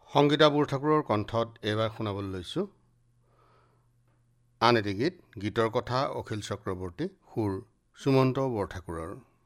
সংগীতা বৰঠাকুৰৰ কণ্ঠত এইবাৰ শুনাবলৈ লৈছোঁ আন এটি গীত। গীতৰ কথা অখিল চক্ৰৱৰ্তী, সুৰ সুমন্ত বৰঠাকুৰৰ।